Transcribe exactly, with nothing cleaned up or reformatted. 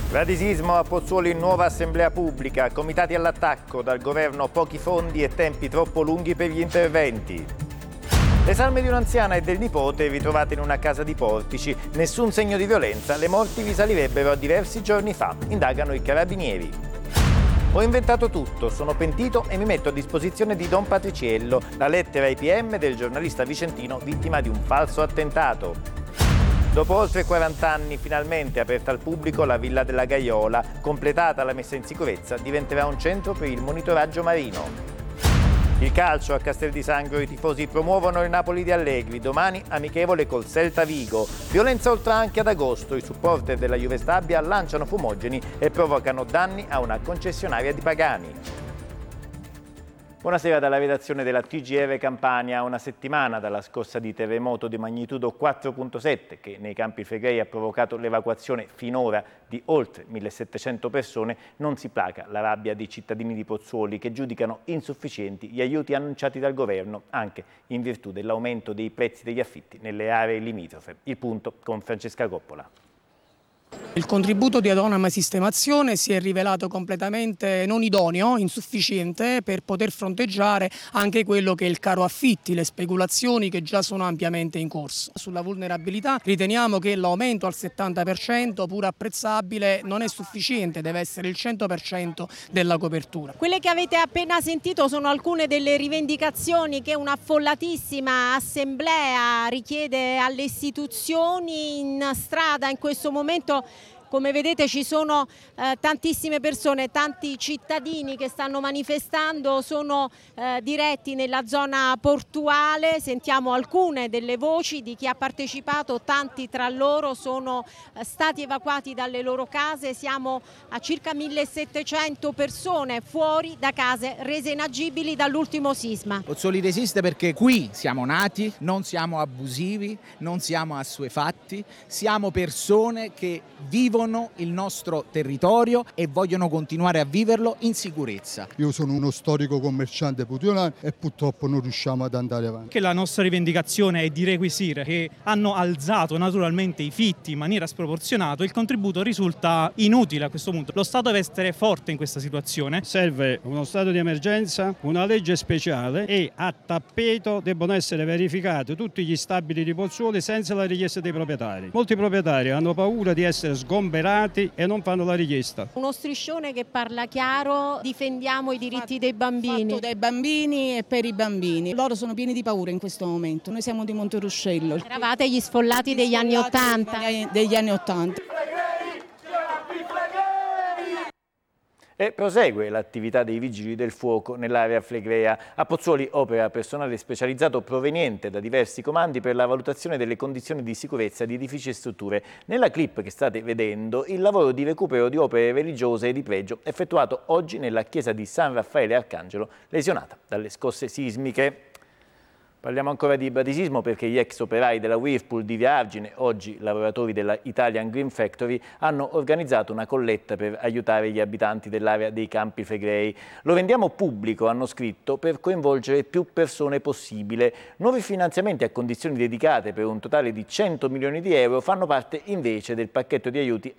Radisismo a Pozzuoli, nuova assemblea pubblica, comitati all'attacco, dal governo pochi fondi e tempi troppo lunghi per gli interventi. Le salme di un'anziana e del nipote ritrovate in una casa di Portici, nessun segno di violenza, le morti risalirebbero a diversi giorni fa, indagano i carabinieri. Ho inventato tutto, sono pentito e mi metto a disposizione di Don Patriciello, la lettera ai P M del giornalista vicentino vittima di un falso attentato. Dopo oltre quaranta anni, finalmente aperta al pubblico la Villa della Gaiola, completata la messa in sicurezza, diventerà un centro per il monitoraggio marino. Il calcio a Castel di Sangro, i tifosi promuovono il Napoli di Allegri, domani amichevole col Celta Vigo. Violenza oltre anche ad agosto, i supporter della Juve Stabia lanciano fumogeni e provocano danni a una concessionaria di Pagani. Buonasera dalla redazione della T G R Campania. Una settimana dalla scossa di terremoto di magnitudo quattro virgola sette che nei Campi Flegrei ha provocato l'evacuazione finora di oltre millesettecento persone, non si placa la rabbia dei cittadini di Pozzuoli che giudicano insufficienti gli aiuti annunciati dal governo anche in virtù dell'aumento dei prezzi degli affitti nelle aree limitrofe. Il punto con Francesca Coppola. Il contributo di Autonoma Sistemazione si è rivelato completamente non idoneo, insufficiente per poter fronteggiare anche quello che è il caro affitti, le speculazioni che già sono ampiamente in corso. Sulla vulnerabilità riteniamo che l'aumento al settanta per cento, pur apprezzabile, non è sufficiente, deve essere il cento per cento della copertura. Quelle che avete appena sentito sono alcune delle rivendicazioni che un'affollatissima assemblea richiede alle istituzioni. In strada in questo momento, come vedete, ci sono eh, tantissime persone, tanti cittadini che stanno manifestando, sono eh, diretti nella zona portuale. Sentiamo alcune delle voci di chi ha partecipato, tanti tra loro sono eh, stati evacuati dalle loro case. Siamo a circa millesettecento persone fuori da case rese inagibili dall'ultimo sisma. Pozzuoli resiste perché qui siamo nati, non siamo abusivi, non siamo assuefatti, siamo persone che vivono il nostro territorio e vogliono continuare a viverlo in sicurezza. Io sono uno storico commerciante pugliese e purtroppo non riusciamo ad andare avanti. Che la nostra rivendicazione è di requisire che hanno alzato naturalmente i fitti in maniera sproporzionata, il contributo risulta inutile a questo punto. Lo Stato deve essere forte in questa situazione. Serve uno stato di emergenza, una legge speciale e a tappeto debbono essere verificati tutti gli stabili di Pozzuoli senza la richiesta dei proprietari. Molti proprietari hanno paura di essere sgomberati e non fanno la richiesta. Uno striscione che parla chiaro: difendiamo i diritti dei bambini. Fatto dai bambini e per i bambini. Loro sono pieni di paura in questo momento. Noi siamo di Monteruscello. Eravate gli sfollati gli degli anni ottanta. Degli anni ottanta. E prosegue l'attività dei Vigili del Fuoco nell'area flegrea. A Pozzuoli opera personale specializzato proveniente da diversi comandi per la valutazione delle condizioni di sicurezza di edifici e strutture. Nella clip che state vedendo, il lavoro di recupero di opere religiose e di pregio effettuato oggi nella chiesa di San Raffaele Arcangelo, lesionata dalle scosse sismiche. Parliamo ancora di bradisismo perché gli ex operai della Whirlpool di Via Argine, oggi lavoratori della Italian Green Factory, hanno organizzato una colletta per aiutare gli abitanti dell'area dei Campi Flegrei. Lo rendiamo pubblico, hanno scritto, per coinvolgere più persone possibile. Nuovi finanziamenti a condizioni dedicate per un totale di cento milioni di euro fanno parte invece del pacchetto di aiuti